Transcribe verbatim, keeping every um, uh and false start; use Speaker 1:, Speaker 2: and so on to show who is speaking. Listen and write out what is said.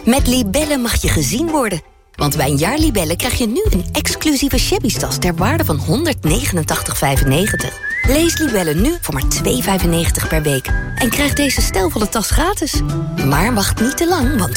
Speaker 1: Met Libellen mag je gezien worden. Want bij een jaar Libellen krijg je nu een exclusieve shabby-tas ter waarde van honderdnegenentachtig vijfennegentig. Lees Libellen nu voor maar twee vijfennegentig per week. En krijg deze stijlvolle tas gratis. Maar wacht niet te lang, want